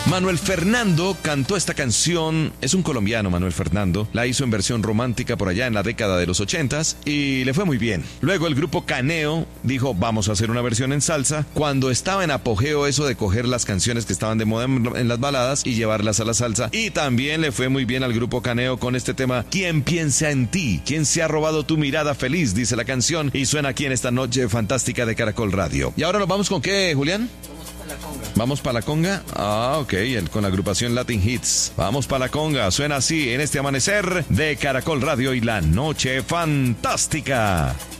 Manuel Fernando cantó esta canción, es un colombiano Manuel Fernando, la hizo en versión romántica por allá en la década de los 80s y le fue muy bien. Luego el grupo Caneo dijo vamos a hacer una versión en salsa, cuando estaba en apogeo eso de coger las canciones que estaban de moda en las baladas y llevarlas a la salsa, y también le fue muy bien al grupo Caneo con este tema ¿Quién piensa en ti? ¿Quién se ha robado tu mirada feliz? Dice la canción y suena aquí en esta noche fantástica de Caracol Radio. Y ahora nos vamos con ¿qué, Julián? Vamos para la conga. Ah, ok, con la agrupación Latin Hits. Vamos para la conga. Suena así en este amanecer de Caracol Radio y la noche fantástica.